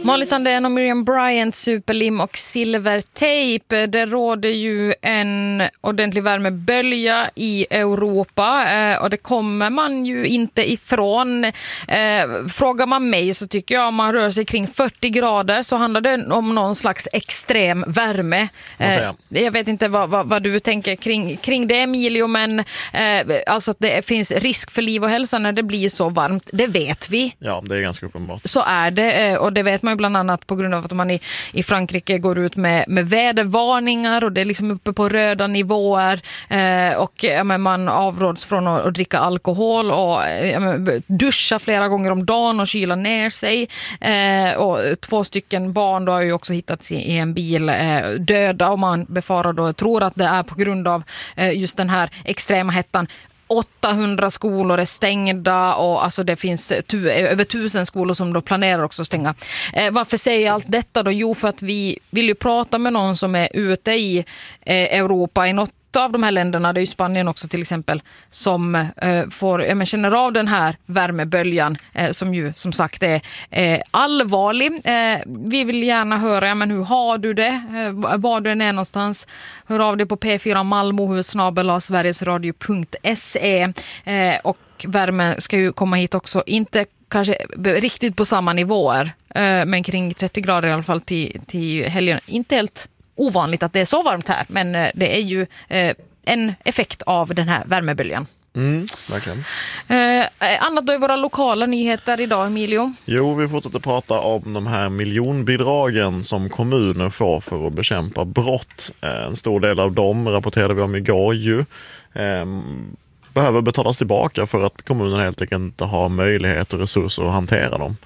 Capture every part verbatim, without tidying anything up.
Molly Sandén och Miriam Bryant, superlim och silvertejp. Det råder ju en ordentlig värmebölja i Europa eh, och det kommer man ju inte ifrån. Eh, frågar man mig så tycker jag om man rör sig kring fyrtio grader så handlar det om någon slags extrem värme. Eh, jag vet inte vad, vad, vad du tänker kring, kring det, Emilio, men eh, alltså att det finns risk för liv och hälsa när det blir så varmt, det vet vi. Ja, det är ganska uppenbart. Så är det, eh, och det vet man ju bland annat på grund av att man i, i Frankrike går ut med, med vädervarningar och det är liksom uppe på röda nivåer eh, och ja, men man avråds från att, att dricka alkohol och ja, men, duscha flera gånger om dagen och kyla ner sig eh, och två stycken barn då har ju också hittats i, i en bil eh, döda och man befarar då, tror att det är på grund av eh, just den här extrema hettan. åttahundra skolor är stängda och alltså det finns tu- över tusen skolor som då planerar också att stänga. Eh, varför säger jag allt detta då? Jo, för att vi vill ju prata med någon som är ute i eh, Europa, i något av de här länderna, det är ju Spanien också till exempel, som eh, får, jag men, känner av den här värmeböljan eh, som ju som sagt är eh, allvarlig. Eh, vi vill gärna höra, ja, men hur har du det? Eh, var du än är någonstans? Hör av dig på p fyra malmohus snabel-a sverigesradio punkt se eh, och värmen ska ju komma hit också, inte kanske riktigt på samma nivåer, eh, men kring trettio grader i alla fall till, till helgen. Inte helt ovanligt att det är så varmt här, men det är ju eh, en effekt av den här värmeböljan. Mm, verkligen. Eh, annat då i våra lokala nyheter idag, Emilio? Jo, vi fortsätter prata om de här miljonbidragen som kommuner får för att bekämpa brott. Eh, en stor del av dem rapporterade vi om igår ju. Eh, behöver betalas tillbaka för att kommunen helt enkelt inte har möjlighet och resurser att hantera dem.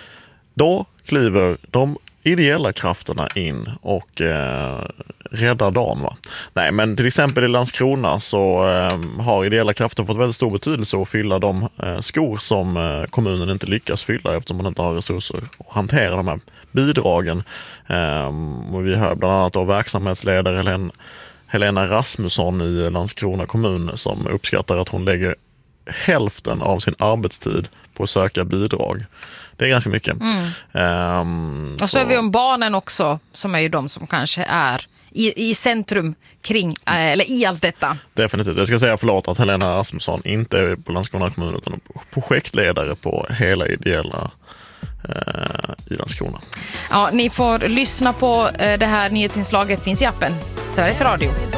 Då kliver de ideella krafterna in och eh, räddar dagen, va? Nej, men till exempel i Landskrona så eh, har ideella krafter fått väldigt stor betydelse att fylla de eh, skor som eh, kommunen inte lyckas fylla eftersom man inte har resurser att hantera de här bidragen. Eh, och vi hör bland annat av verksamhetsledare Helen, Helena Rasmusson i Landskrona kommun som uppskattar att hon lägger hälften av sin arbetstid på att söka bidrag. Det är ganska mycket. Mm. Um, och så, så är vi om barnen också, som är ju de som kanske är i, i centrum kring, eller i allt detta. Definitivt. Jag ska säga förlåt att Helena Rasmusson inte är på Landskrona kommun utan projektledare på hela ideella eh, i Landskrona. Ja, ni får lyssna på eh, det här nyhetsinslaget, finns i appen Sveriges Radio.